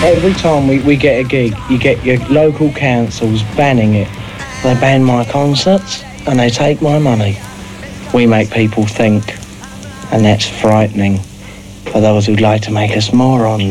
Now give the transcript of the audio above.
Every time we get a gig, you get your local councils banning it. They ban my concerts and they take my money. We make people think, and that's frightening for those who'd like to make us morons.